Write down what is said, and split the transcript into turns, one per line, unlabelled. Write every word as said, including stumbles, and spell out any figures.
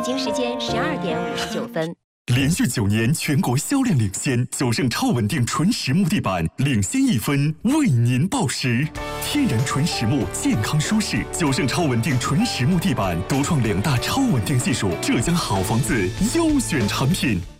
京时间十二点五十九分。
连续九年全国销量领先，九盛超稳定纯实木地板领先一分，为您报时。天然纯实木，健康舒适。九盛超稳定纯实木地板独创两大超稳定技术，浙江好房子优选产品。